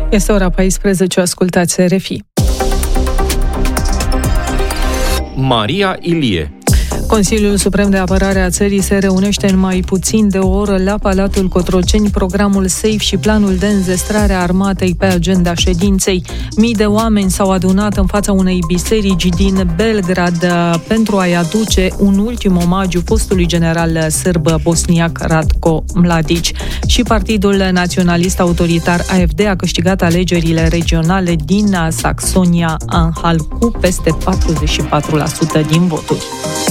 Este ora 14, ascultați RFI. Maria Ilie. Consiliul Suprem de Apărare a țării se reunește în mai puțin de o oră la Palatul Cotroceni. Programul SAFE și planul de înzestrare a armatei pe agenda ședinței. Mii de oameni s-au adunat în fața unei biserici din Belgrad pentru a-i aduce un ultim omagiu fostului general sârb bosniac Ratko Mladic. Și Partidul Naționalist Autoritar AfD a câștigat alegerile regionale din Saxonia-Anhalt cu peste 44% din voturi.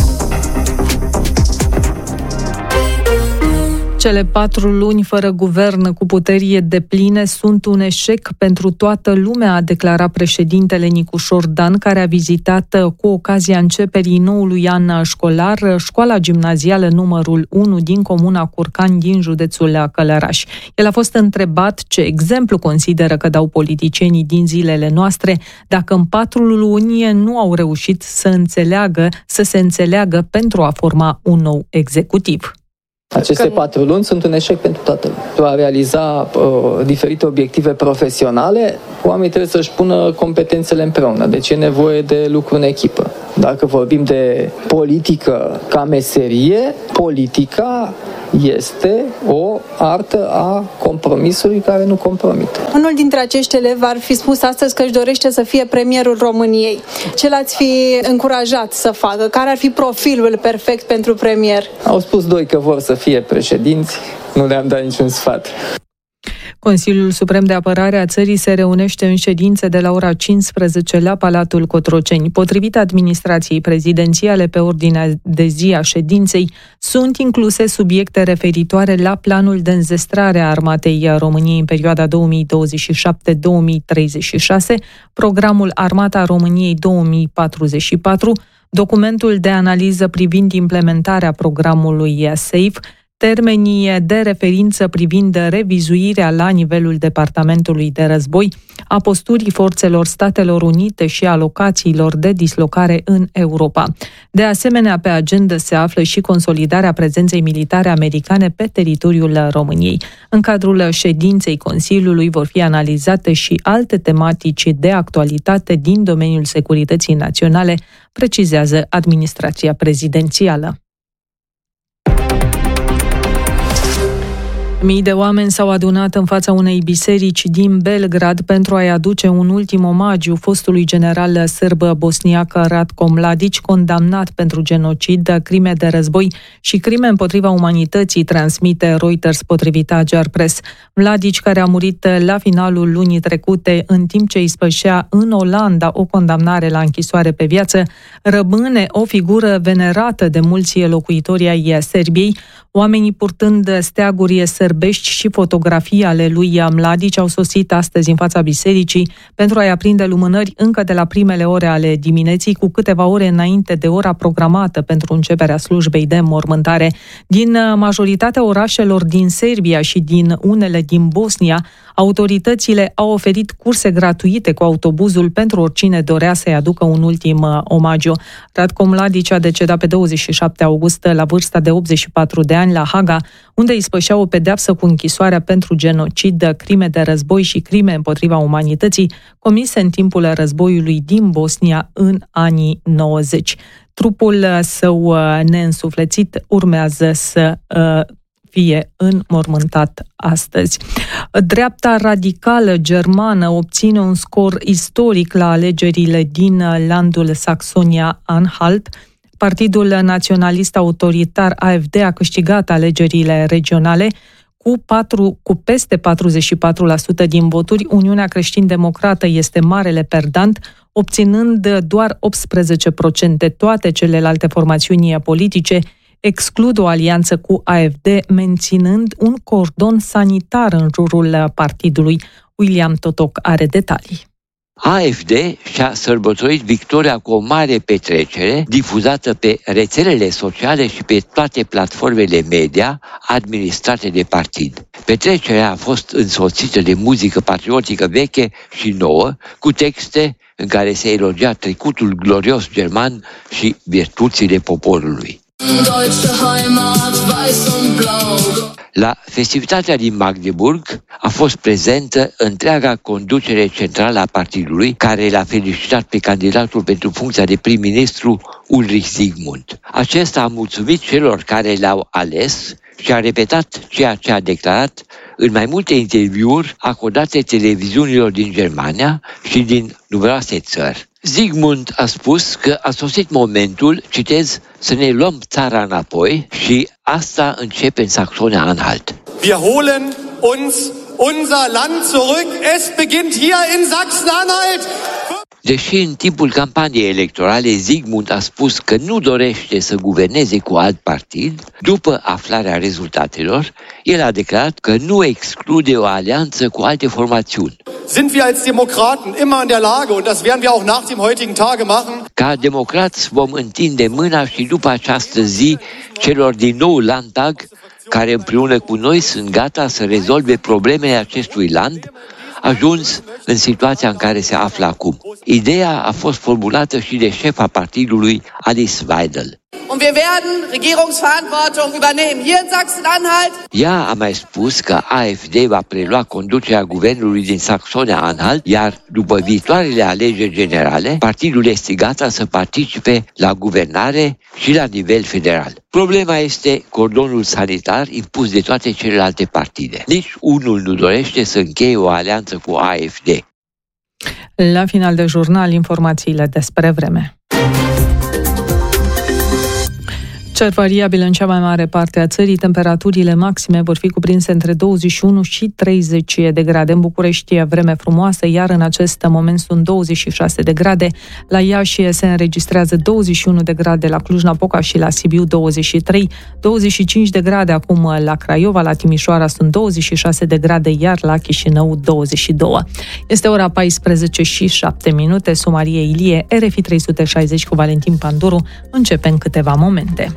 Cele 4 luni fără guvern cu puteri depline sunt un eșec pentru toată lumea, a declarat președintele Nicușor Dan, care a vizitat cu ocazia începerii noului an școlar școala gimnazială numărul 1 din comuna Curcani din județul Călăraș. El a fost întrebat ce exemplu consideră că dau politicienii din zilele noastre dacă în 4 luni nu au reușit să se înțeleagă pentru a forma un nou executiv. Aceste 4 luni sunt un eșec pentru toată lumea. Pentru a realiza diferite obiective profesionale, oamenii trebuie să-și pună competențele împreună. Deci e nevoie de lucru în echipă. Dacă vorbim de politică ca meserie, politica este o artă a compromisului care nu compromite. Unul dintre acești elevi ar fi spus astăzi că își dorește să fie premierul României. Ce l-ați fi încurajat să facă? Care ar fi profilul perfect pentru premier? Au spus 2 că vor să fie președinți, nu le-am dat niciun sfat. Consiliul Suprem de Apărare a țării se reunește în ședințe de la ora 15 la Palatul Cotroceni. Potrivit administrației prezidențiale, pe ordinea de zi a ședinței sunt incluse subiecte referitoare la planul de înzestrare a armatei României în perioada 2027-2036, programul Armata României 2044, documentul de analiză privind implementarea programului SAFE, termenii de referință privind revizuirea la nivelul Departamentului de Război a posturii forțelor Statelor Unite și a locațiilor de dislocare în Europa. De asemenea, pe agenda se află și consolidarea prezenței militare americane pe teritoriul României. În cadrul ședinței Consiliului vor fi analizate și alte tematici de actualitate din domeniul securității naționale, precizează administrația prezidențială. Mii de oameni s-au adunat în fața unei biserici din Belgrad pentru a-i aduce un ultim omagiu fostului general sârb bosniac Ratko Mladic, condamnat pentru genocid, crime de război și crime împotriva umanității, transmite Reuters potrivit Ajar Press. Mladic, care a murit la finalul lunii trecute în timp ce ispășea în Olanda o condamnare la închisoare pe viață, rămâne o figură venerată de mulți locuitori ai Serbiei. Oamenii purtând steaguri sărbești și fotografii ale lui Mladic au sosit astăzi în fața bisericii pentru a-i aprinde lumânări încă de la primele ore ale dimineții, cu câteva ore înainte de ora programată pentru începerea slujbei de înmormântare. Din majoritatea orașelor din Serbia și din unele din Bosnia, autoritățile au oferit curse gratuite cu autobuzul pentru oricine dorea să-i aducă un ultim omagiu. Ratko Mladic a decedat pe 27 august la vârsta de 84 de ani la Haga, unde ispășea o pedeapsă cu închisoarea pentru genocid, crime de război și crime împotriva umanității comise în timpul războiului din Bosnia în anii 90. Trupul său neînsuflețit urmează să fie înmormântat astăzi. Dreapta radicală germană obține un scor istoric la alegerile din landul Saxonia-Anhalt. Partidul Naționalist Autoritar AfD a câștigat alegerile regionale cu peste 44% din voturi. Uniunea Creștin-Democrată este marele perdant, obținând doar 18%. Toate celelalte formațiuni politice exclud o alianță cu AfD, menținând un cordon sanitar în jurul partidului. William Totoc are detalii. AfD și-a sărbătorit victoria cu o mare petrecere difuzată pe rețelele sociale și pe toate platformele media administrate de partid. Petrecerea a fost însoțită de muzică patriotică veche și nouă, cu texte în care se elogia trecutul glorios german și virtuțile poporului. La festivitatea din Magdeburg a fost prezentă întreaga conducere centrală a partidului, care l-a felicitat pe candidatul pentru funcția de prim-ministru Ulrich Zygmunt. Acesta a mulțumit celor care l-au ales și a repetat ceea ce a declarat în mai multe interviuri acordate televiziunilor din Germania și din numeroase țări. Zygmunt a spus că a sosit momentul, citez, să ne luăm țara înapoi și asta începe în Saxonia-Anhalt. Wir holen uns unser Land zurück. Es beginnt hier in Sachsen-Anhalt. Deși în timpul campaniei electorale Zygmunt a spus că nu dorește să guverneze cu alt partid, după aflarea rezultatelor, el a declarat că nu exclude o alianță cu alte formațiuni. Sind wir als Demokraten immer in der Lage, und das werden wir auch nach dem heutigen Tage machen. Ca democrați vom întinde mâna și după această zi celor din nou Landtag, care împreună cu noi sunt gata să rezolve problemele acestui land, ajuns în situația în care se află acum. Ideea a fost formulată și de șefa partidului, Alice Weidel. Und wir werden Regierungsverantwortung übernehmen hier in Sachsen-Anhalt. Ea a mai spus că AfD va prelua conducerea guvernului din Saxonia-Anhalt, iar după viitoarele alegeri generale, partidul este gata să participe la guvernare și la nivel federal. Problema este cordonul sanitar impus de toate celelalte partide. Nici unul nu dorește să încheie o alianță cu AfD. La final de jurnal, informațiile despre vreme. Cer variabil în cea mai mare parte a țării, temperaturile maxime vor fi cuprinse între 21 și 30 de grade. În București vreme frumoasă, iar în acest moment sunt 26 de grade. La Iași se înregistrează 21 de grade, la Cluj-Napoca și la Sibiu 23, 25 de grade acum la Craiova, la Timișoara sunt 26 de grade, iar la Chișinău 22. Este ora 14 și 7 minute, Maria Ilie, RFI 360 cu Valentin Panduru, începe în câteva momente.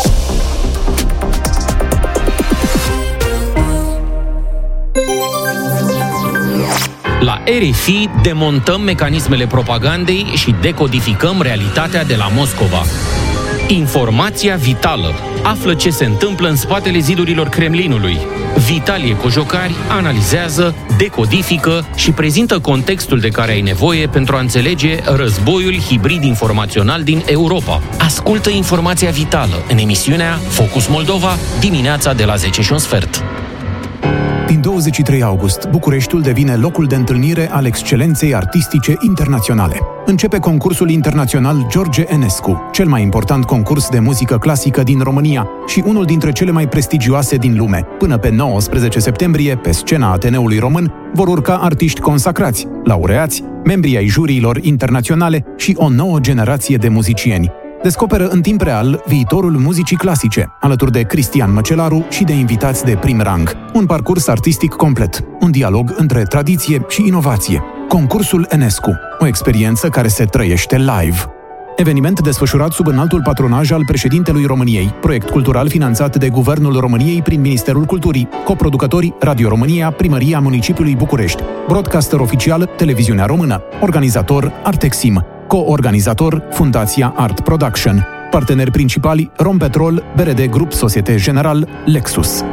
La RFI demontăm mecanismele propagandei și decodificăm realitatea de la Moscova. Informația vitală. Află ce se întâmplă în spatele zidurilor Kremlinului. Vitalie Cojocari analizează, decodifică și prezintă contextul de care ai nevoie pentru a înțelege războiul hibrid informațional din Europa. Ascultă Informația vitală în emisiunea Focus Moldova, dimineața de la 10:15. Din 23 august, Bucureștiul devine locul de întâlnire al excelenței artistice internaționale. Începe concursul internațional George Enescu, cel mai important concurs de muzică clasică din România și unul dintre cele mai prestigioase din lume. Până pe 19 septembrie, pe scena Ateneului Român, vor urca artiști consacrați, laureați, membrii ai juriilor internaționale și o nouă generație de muzicieni. Descoperă în timp real viitorul muzicii clasice, alături de Cristian Măcelaru și de invitați de prim rang. Un parcurs artistic complet, un dialog între tradiție și inovație. Concursul Enescu, o experiență care se trăiește live. Eveniment desfășurat sub înaltul patronaj al președintelui României, proiect cultural finanțat de Guvernul României prin Ministerul Culturii, coproducători Radio România, Primăria Municipiului București, broadcaster oficial Televiziunea Română, organizator Artexim, co-organizator Fundația Art Production, parteneri principali Rompetrol, BRD Grup Societe General, Lexus.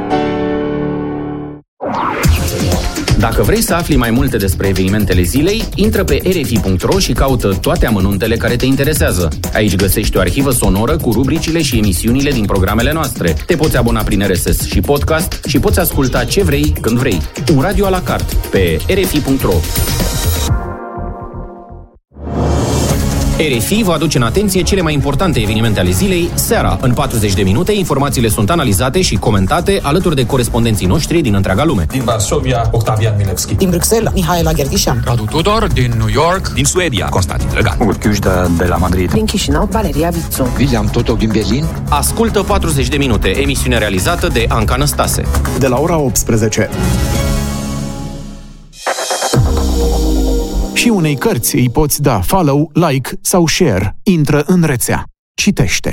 Dacă vrei să afli mai multe despre evenimentele zilei, intră pe rfi.ro și caută toate amănuntele care te interesează. Aici găsești o arhivă sonoră cu rubricile și emisiunile din programele noastre. Te poți abona prin RSS și podcast și poți asculta ce vrei, când vrei. Un radio à la carte pe rfi.ro. RFI vă aduce în atenție cele mai importante evenimente ale zilei, seara. În 40 de minute, informațiile sunt analizate și comentate alături de corespondenții noștri din întreaga lume. Din Varsovia, Octavian Milevski. Din Bruxelles, Mihaela Gherghișan. Radu Tudor, din New York. Din Suedia, Constantin Drăgan. Urchiuș de la Madrid. Din Chișinău, Valeria Vițu. William Totov din Berlin. Ascultă 40 de minute, emisiune realizată de Anca Năstase. De la ora 18. Și unei cărți îi poți da follow, like sau share. Intră în rețea. Citește.